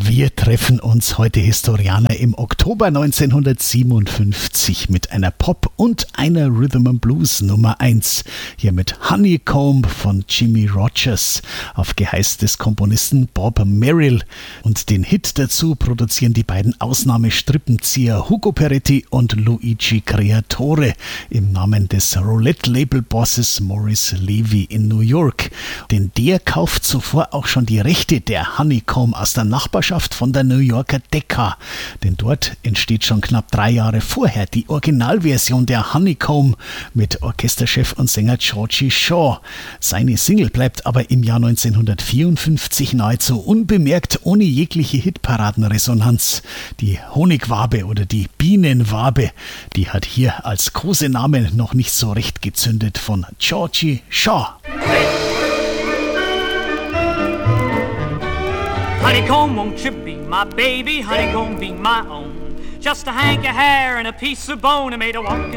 Wir treffen uns heute Historianer im Oktober 1957 mit einer Pop- und einer Rhythm and Blues Nummer 1. Hier mit Honeycomb von Jimmie Rodgers auf Geheiß des Komponisten Bob Merrill. Und den Hit dazu produzieren die beiden Ausnahmestrippenzieher Hugo Peretti und Luigi Creatore im Namen des Roulette-Label-Bosses Maurice Levy in New York. Denn der kauft zuvor auch schon die Rechte der Honeycomb aus der Nachbarschaft von der New Yorker Decca. Denn dort entsteht schon knapp 3 Jahre vorher die Originalversion der Honeycomb mit Orchesterchef und Sänger Georgie Shaw. Seine Single bleibt aber im Jahr 1954 nahezu unbemerkt, ohne jegliche Hitparadenresonanz. Die Honigwabe oder die Bienenwabe, die hat hier als Kosename noch nicht so recht gezündet von Georgie Shaw. Honeycomb, won't you be my baby? Honeycomb, be my own. Just a hank of hair and a piece of bone. I made a walking